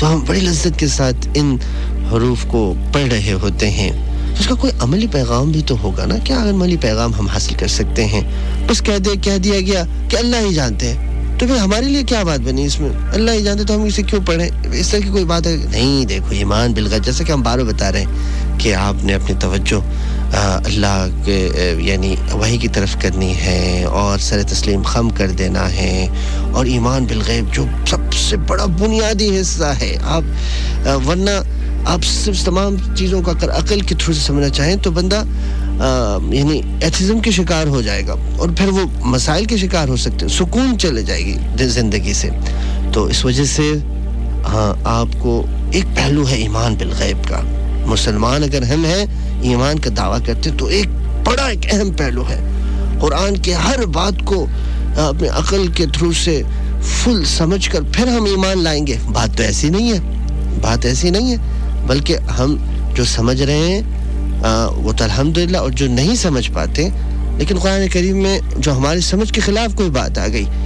تو हम बड़ी लज्जत के साथ इन हरूफ को पढ़ रहे होते हैं उसका कोई अमली पैगाम भी तो होगा ना क्या अमली पैगाम हम हासिल कर सकते हैं बस कह दिया गया कि अल्लाह ही जानते हैं तो फिर हमारे लिए क्या बात बनी इसमें अल्लाह ही जानते तो हम इसे क्यों पढ़ें इस तरह की कोई बात है नहीं देखो ईमान बिल गैब जैसे कि हम बार-बार बता रहे हैं कि आपने अपनी तवज्जो अल्लाह के यानी वही की तरफ करनी है और सर तस्लीम खम कर देना है और ईमान बिल गैब जो सबसे बड़ा बुनियादी हिस्सा है आप वरना आप सिर्फ तमाम चीज़ों का अगर अकल के थ्रू से समझना चाहें तो बंदा यानी एथिज्म के शिकार हो जाएगा और फिर वो मसाइल के शिकार हो सकते हैं सुकून चले जाएगी ज़िंदगी से तो इस वजह से हाँ आपको एक पहलू है ईमान बिल गैब का मुसलमान अगर हम हैं ईमान का दावा करते तो एक बड़ा एक अहम पहलू है कुरान के हर बात को अपने अकल के थ्रू से फुल समझकर फिर हम ईमान लाएंगे बात तो ऐसी नहीं है बल्कि हम जो समझ रहे हैं वो तो अल्हम्दुलिल्लाह और जो नहीं समझ पाते लेकिन कुरान करीम में जो हमारी समझ के खिलाफ कोई बात आ गई